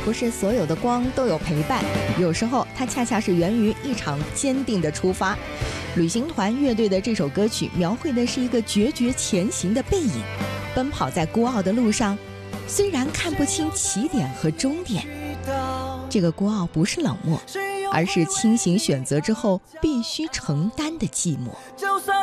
不是所有的光都有陪伴，有时候它恰恰是源于一场坚定的出发。旅行团乐队的这首歌曲描绘的是一个决绝前行的背影，奔跑在孤傲的路上，虽然看不清起点和终点，这个孤傲不是冷漠，而是清醒选择之后必须承担的寂寞。